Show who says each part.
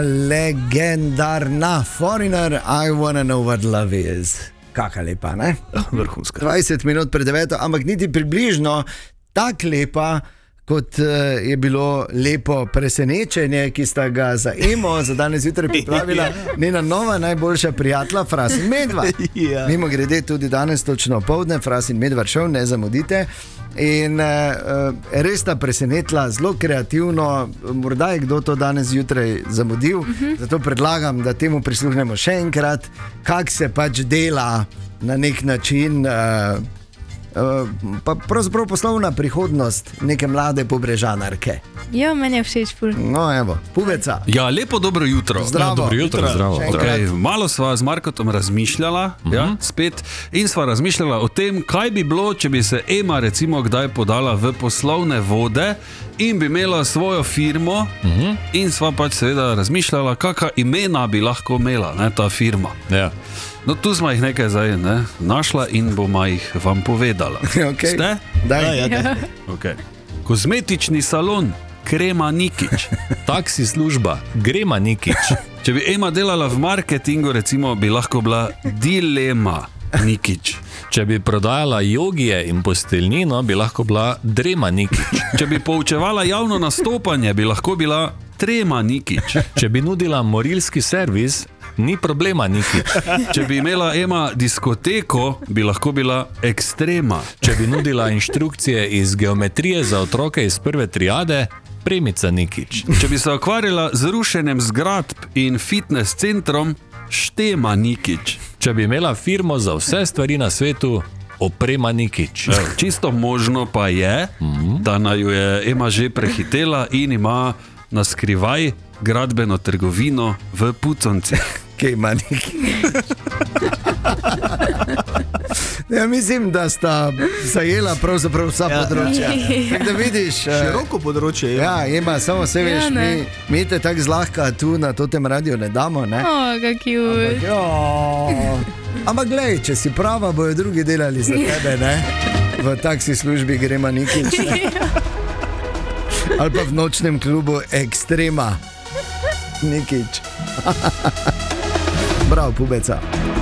Speaker 1: Legendarna Foreigner, I wanna know what love is. Kaka lepa, ne?
Speaker 2: Vrhunska.
Speaker 1: 20 minut pred 9, ampak niti približno tako lepa, kot je bilo lepo presenečenje, ki sta ga za Emo za danes zjutraj pripravila njena nova najboljša prijatelja Fras in Medvard. Mimo grede tudi danes točno poldne, Fras in Medvard šel, ne zamudite. In res sta presenetila, zelo kreativno, morda je kdo to danes zjutraj zamudil, zato predlagam, da temu prisluhnemo še enkrat, kako se pač dela na nek način, pa pravzaprav poslovna prihodnost neke mlade pobrežanarke.
Speaker 3: Ja, meni je všeč ful.
Speaker 1: No, evo, Pubeca.
Speaker 4: Ja, lepo dobro jutro.
Speaker 1: Zdravo.
Speaker 2: Dobro jutro, zdravo.
Speaker 4: Okay, malo sva z Markotom razmišljala, ja, spet, in sva razmišljala o tem, kaj bi bilo, če bi se Ema recimo kdaj podala v poslovne vode in bi imela svojo firmo, in sva pač seveda razmišljala, kakšna imena bi lahko imela, ne, ta firma.
Speaker 2: Ja.
Speaker 4: No, tu smo jih nekaj zdaj našla in bomo jih vam povedala.
Speaker 1: Okay.
Speaker 4: Ste?
Speaker 1: Daj.
Speaker 4: Okay. Kozmetični salon Krema Nikič.
Speaker 2: Taksi služba Grema Nikič.
Speaker 4: Če bi Ema delala v marketingu, recimo, bi lahko bila Dilema Nikič.
Speaker 2: Če bi prodajala jogije in posteljnino, bi lahko bila Drema Nikič.
Speaker 4: Če bi poučevala javno nastopanje, bi lahko bila Trema Nikič.
Speaker 2: Če bi nudila morilski servis, ni problema Nikič.
Speaker 4: Če bi imela Ema diskoteko, bi lahko bila Ekstrema.
Speaker 2: Če bi nudila inštrukcije iz geometrije za otroke iz prve triade, Premica Nikič.
Speaker 4: Če bi se ukvarjala z rušenjem zgradb in fitness centrom, Štema Nikič.
Speaker 2: Če bi imela firmo za vse stvari na svetu, Oprema Nikič.
Speaker 4: Čisto možno pa je, da naju je Ema že prehitela in ima na skrivaj gradbeno trgovino v Puconcih.
Speaker 1: Kejma Nikič. Ja, mislim, da sta zajela pravzaprav vsa področja. Tako da vidiš,
Speaker 5: Široko področje je.
Speaker 1: ja, Ema, samo se veš,
Speaker 3: Ja, ne.
Speaker 1: mi te tako zlahka tu na totem radiju ne damo, ne?
Speaker 3: Kak cute.
Speaker 1: Ampak glej, če si prava, bojo drugi delali za tebe, ne? V taksi službi Grema Nikič. Ali pa v nočnem klubu Ekstrema Nikič. Bravo, Pubeca.